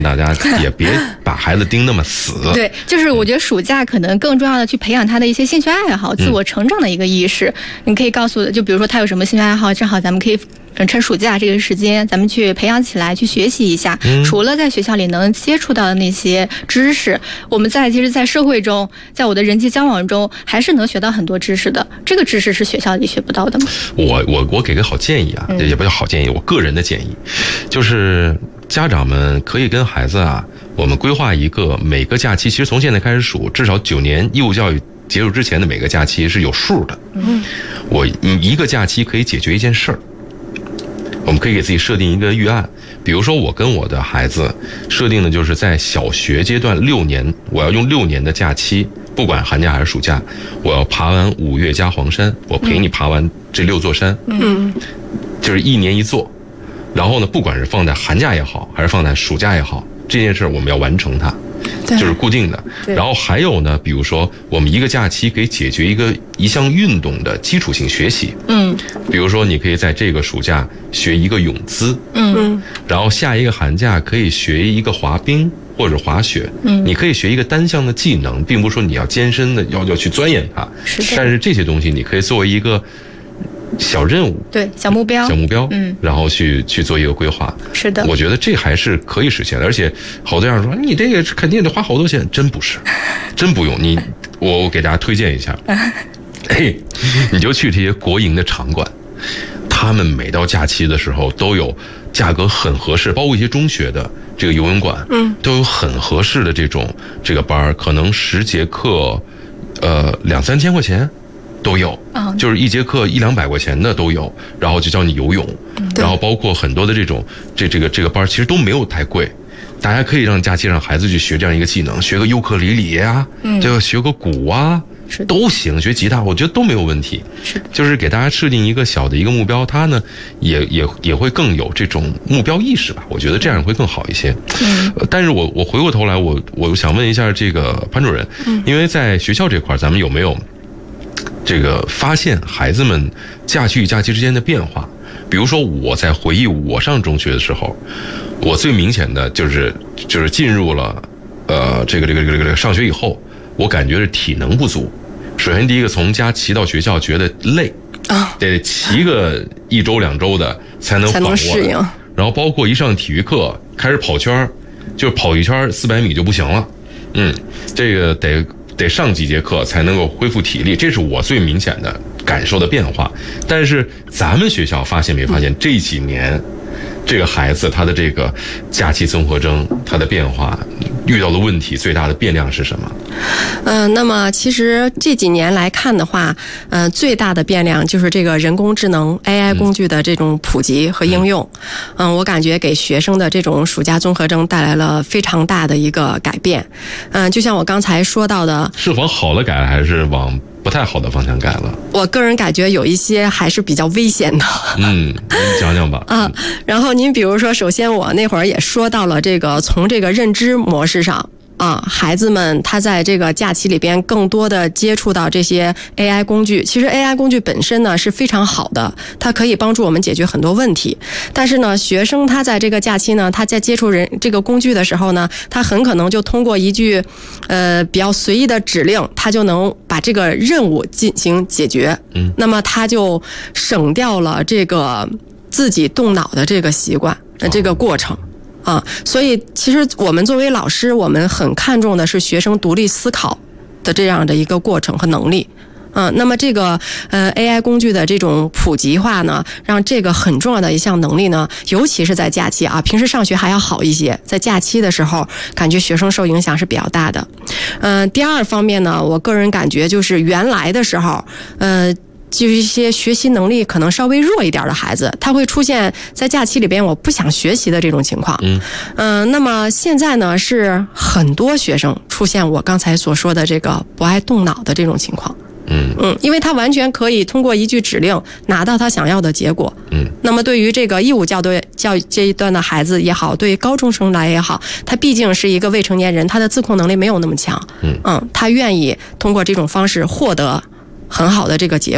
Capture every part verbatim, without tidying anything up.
大家也别把孩子盯那么死。 对，就是我觉得暑假可能更重要的去培养他的一些兴趣爱好、自我成长的一个意识。嗯、你可以告诉，就比如说他有什么兴趣爱好，正好咱们可以。嗯，趁暑假这个时间，咱们去培养起来，去学习一下。嗯、除了在学校里能接触到的那些知识，我们在其实，在社会中，在我的人际交往中，还是能学到很多知识的。这个知识是学校里学不到的吗？ 我我我给个好建议啊，嗯、也不叫好建议，我个人的建议，就是家长们可以跟孩子啊，我们规划一个每个假期，其实从现在开始数，至少九年义务教育结束之前的每个假期是有数的。嗯，我一个假期可以解决一件事儿。我们可以给自己设定一个预案，比如说我跟我的孩子设定的就是在小学阶段六年，我要用六年的假期，不管寒假还是暑假，我要爬完五岳加黄山，我陪你爬完这六座山，嗯，就是一年一座。然后呢，不管是放在寒假也好，还是放在暑假也好，这件事我们要完成它。就是固定的。然后还有呢，比如说我们一个假期可以解决一个一项运动的基础性学习，嗯，比如说你可以在这个暑假学一个泳姿，嗯，然后下一个寒假可以学一个滑冰或者滑雪，嗯，你可以学一个单项的技能，并不是说你要艰深的要要去钻研它，是的，但是这些东西你可以作为一个小任务，对，小目标，小目标，嗯，然后去去做一个规划，是的，我觉得这还是可以实现的。而且好多人说你这个肯定得花好多钱，真不是，真不用。你我我给大家推荐一下，嘿，你就去这些国营的场馆，他们每到假期的时候都有价格很合适，包括一些中学的这个游泳馆，嗯，都有很合适的这种这个班，可能十节课，呃，两三千块钱。都有，就是一节课一两百块钱的都有，然后就教你游泳，然后包括很多的这种这这个这个班其实都没有太贵，大家可以让假期让孩子去学这样一个技能，学个尤克里里呀，嗯，就学个鼓啊，都行，学吉他我觉得都没有问题，是就是给大家设定一个小的一个目标，他呢也也也会更有这种目标意识吧，我觉得这样会更好一些。嗯，但是我我回过头来，我我想问一下这个潘主任，嗯，因为在学校这块咱们有没有这个发现孩子们假期与假期之间的变化？比如说我在回忆我上中学的时候，我最明显的就是就是进入了呃这个这个这个这个上学以后，我感觉是体能不足。首先第一个，从家骑到学校觉得累啊，得骑个一周两周的才能缓过来，才能适应。然后包括一上体育课开始跑圈，就是跑一圈四百米就不行了，嗯，这个得。得上几节课才能够恢复体力，这是我最明显的感受的变化。但是咱们学校发现没发现，这几年这个孩子他的这个假期综合征他的变化遇到的问题最大的变量是什么？ 嗯、呃，那么其实这几年来看的话，嗯、呃，最大的变量就是这个人工智能 A I 工具的这种普及和应用。嗯、呃，我感觉给学生的这种暑假综合征带来了非常大的一个改变。嗯、呃，就像我刚才说到的， 是往好了改了，还是往不太好的方向改了？ 我个人感觉有一些还是比较危险的。 嗯，你讲讲吧。 啊，然后您比如说，首先我那会儿也说到了这个，从这个认知模式上。啊，孩子们他在这个假期里边更多的接触到这些 A I 工具，其实 A I 工具本身呢是非常好的，它可以帮助我们解决很多问题。但是呢，学生他在这个假期呢，他在接触人这个工具的时候呢，他很可能就通过一句呃比较随意的指令，他就能把这个任务进行解决。嗯，那么他就省掉了这个自己动脑的这个习惯的这个过程。啊，所以其实我们作为老师，我们很看重的是学生独立思考的这样的一个过程和能力。嗯，那么这个呃 A I 工具的这种普及化呢，让这个很重要的一项能力呢，尤其是在假期啊，平时上学还要好一些，在假期的时候，感觉学生受影响是比较大的。嗯、呃，第二方面呢，我个人感觉就是原来的时候，呃。就是一些学习能力可能稍微弱一点的孩子，他会出现在假期里边我不想学习的这种情况。嗯，呃，那么现在呢是很多学生出现我刚才所说的这个不爱动脑的这种情况。嗯嗯，因为他完全可以通过一句指令拿到他想要的结果。嗯，那么对于这个义务教育教育这一端的孩子也好，对于高中生来也好，他毕竟是一个未成年人，他的自控能力没有那么强。嗯嗯，他愿意通过这种方式获得很好的这个结果。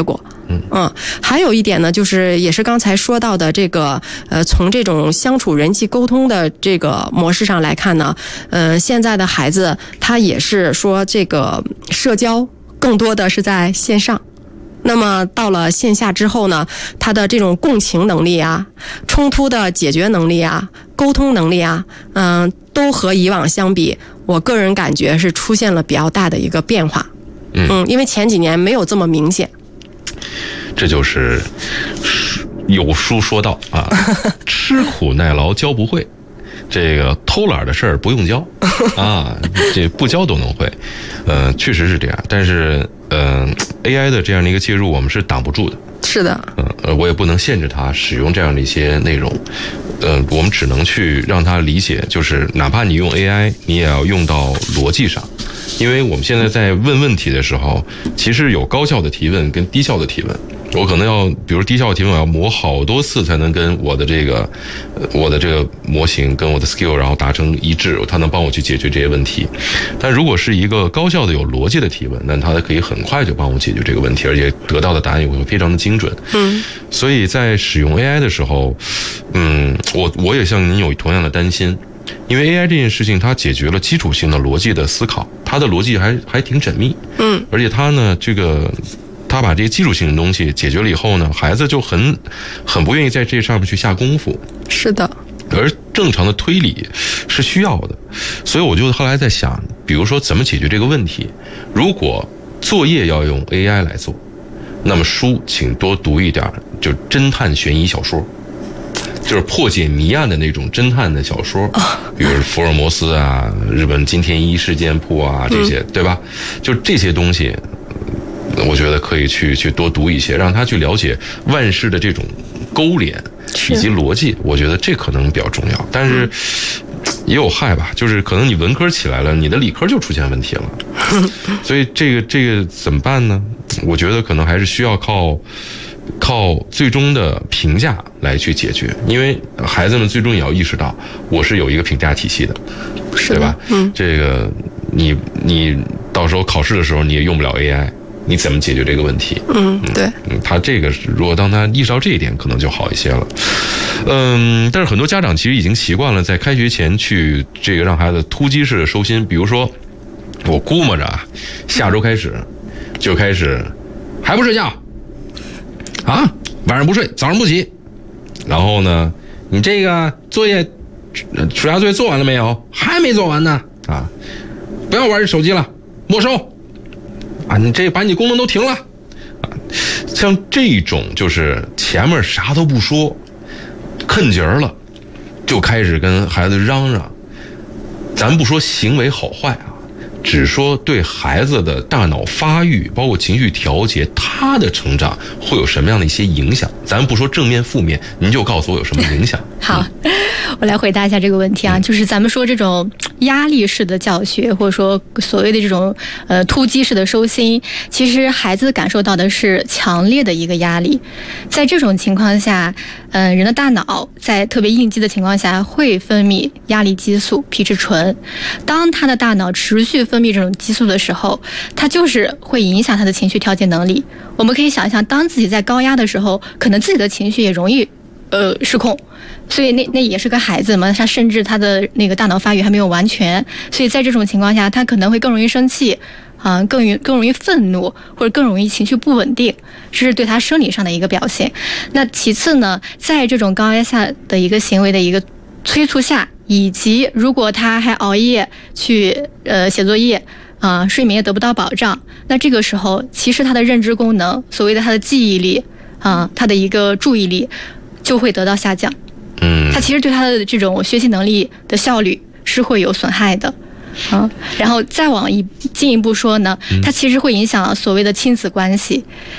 嗯嗯，还有一点呢，就是也是刚才说到的这个，呃，从这种相处人际沟通的这个模式上来看呢，呃，现在的孩子他也是说这个社交更多的是在线上。那么到了线下之后呢，他的这种共情能力啊、冲突的解决能力啊、沟通能力啊，嗯、呃，都和以往相比，我个人感觉是出现了比较大的一个变化。嗯, 嗯因为前几年没有这么明显。 这就是有书说到啊，吃苦耐劳教不会，这个偷懒的事儿不用教啊，这不教都能会。呃，确实是这样，但是呃 ，A I 的这样的一个介入，我们是挡不住的。 是的。 嗯、呃，我也不能限制他使用这样的一些内容。呃，我们只能去让他理解，就是哪怕你用 A I， 你也要用到逻辑上。因为我们现在在问问题的时候，其实有高效的提问跟低效的提问。我可能要，比如低效的提问，我要磨好多次才能跟我的这个，呃，我的这个模型跟我的 skill， 然后达成一致，它能帮我去解决这些问题。但如果是一个高效的有逻辑的提问，那它可以很快就帮我解决这个问题，而且得到的答案也会非常的精准。嗯，所以在使用 A I 的时候，嗯，我我也像您有同样的担心。因为 A I 这件事情，它解决了基础性的逻辑的思考，它的逻辑还还挺缜密，嗯，而且它呢，这个它把这些基础性的东西解决了以后呢，孩子就很很不愿意在这上面去下功夫。 是的， 而正常的推理是需要的，所以我就后来在想，比如说怎么解决这个问题？如果作业要用 A I 来做，那么书请多读一点，就侦探悬疑小说。就是破解谜案的那种侦探的小说，比如福尔摩斯啊、日本金田一事件簿啊这些，对吧？就这些东西，我觉得可以去去多读一些，让他去了解万事的这种勾连以及逻辑。我觉得这可能比较重要，但是也有害吧，就是可能你文科起来了，你的理科就出现问题了。所以这个这个怎么办呢？我觉得可能还是需要靠。靠最终的评价来去解决，因为孩子们最终也要意识到，我是有一个评价体系的，对吧？嗯，这个你你到时候考试的时候你也用不了 A I， 你怎么解决这个问题？ 嗯，对， 嗯，他这个如果当他意识到这一点，可能就好一些了。嗯，但是很多家长其实已经习惯了在开学前去这个让孩子突击式的收心，比如说，我估摸着啊，下周开始就开始还不睡觉。啊，晚上不睡，早上不起，然后呢，你这个作业，暑假作业做完了没有？还没做完呢。啊，不要玩手机了，没收。啊，你这把你功能都停了。啊，像这种就是前面啥都不说，啃节儿了，就开始跟孩子嚷嚷。咱不说行为好坏啊。只说对孩子的大脑发育，包括情绪调节，他的成长会有什么样的一些影响？咱不说正面负面，您就告诉我有什么影响。 好，我来回答一下这个问题啊，就是咱们说这种压力式的教学，或者说所谓的这种呃突击式的收心，其实孩子感受到的是强烈的一个压力。在这种情况下，嗯、呃，人的大脑在特别应激的情况下会分泌压力激素皮质醇，当他的大脑持续分泌这种激素的时候，它就是会影响他的情绪调节能力。我们可以想象，当自己在高压的时候，可能自己的情绪也容易呃失控，所以那那也是个孩子嘛，他甚至他的那个大脑发育还没有完全，所以在这种情况下，他可能会更容易生气啊、呃，更更容易愤怒，或者更容易情绪不稳定，这是对他生理上的一个表现。那其次呢，在这种高压下的一个行为的一个催促下，以及如果他还熬夜去呃写作业啊、呃，睡眠也得不到保障，那这个时候其实他的认知功能，所谓的他的记忆力啊、呃，他的一个注意力就会得到下降。嗯，他其实对他的这种学习能力的效率是会有损害的。啊，然后再往一进一步说呢，它其实会影响所谓的亲子关系。